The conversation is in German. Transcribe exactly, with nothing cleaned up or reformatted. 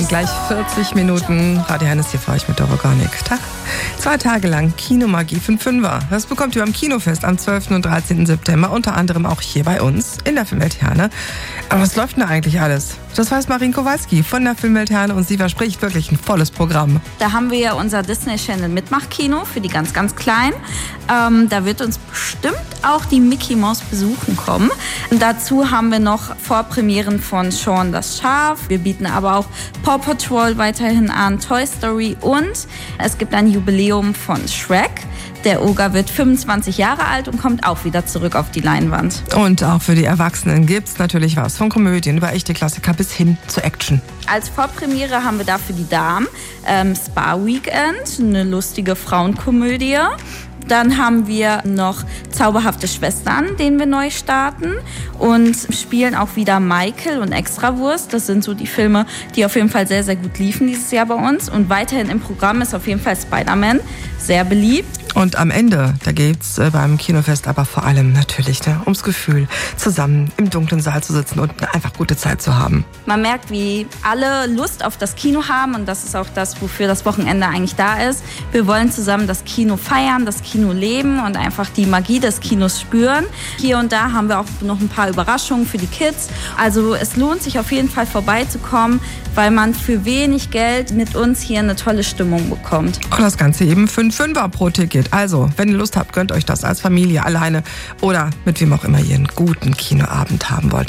gleich vierzig Minuten. Radio Hennes hier für euch mit Dorogonik. Tag. Zwei Tage lang Kinomagie für den Fünfer. Das bekommt ihr beim Kinofest am zwölften und dreizehnten September. Unter anderem auch hier bei uns in der Filmwelt Herne. Aber was läuft denn da eigentlich alles? Das weiß Marin Kowalski von der Filmwelt Herne und sie verspricht wirklich ein volles Programm. Da haben wir ja unser Disney Channel Mitmachkino für die ganz, ganz Kleinen. Ähm, da wird uns bestimmt auch die Mickey Maus besuchen kommen. Und dazu haben wir noch Vorpremieren von Shaun das Schaf. Wir bieten aber auch Paw Patrol weiterhin an, Toy Story und es gibt ein Jubiläum von Shrek. Der Oger wird fünfundzwanzig Jahre alt und kommt auch wieder zurück auf die Leinwand. Und auch für die Erwachsenen gibt's natürlich was. Von Komödien über echte Klassiker bis hin zu Action. Als Vorpremiere haben wir da für die Damen ähm, Spa Weekend, eine lustige Frauenkomödie. Dann haben wir noch Zauberhafte Schwestern, den wir neu starten und spielen auch wieder Michael und Extrawurst. Das sind so die Filme, die auf jeden Fall sehr, sehr gut liefen dieses Jahr bei uns. Und weiterhin im Programm ist auf jeden Fall Spider-Man sehr beliebt. Und am Ende, da geht's äh, beim Kinofest aber vor allem natürlich ne, ums Gefühl, zusammen im dunklen Saal zu sitzen und eine einfach gute Zeit zu haben. Man merkt, wie alle Lust auf das Kino haben und das ist auch das, wofür das Wochenende eigentlich da ist. Wir wollen zusammen das Kino feiern, das Kino leben und einfach die Magie des Kinos spüren. Hier und da haben wir auch noch ein paar Überraschungen für die Kids. Also es lohnt sich auf jeden Fall vorbeizukommen, weil man für wenig Geld mit uns hier eine tolle Stimmung bekommt. Und das Ganze eben für einen Fünfer pro Ticket. Also, wenn ihr Lust habt, gönnt euch das als Familie, alleine oder mit wem auch immer ihr einen guten Kinoabend haben wollt.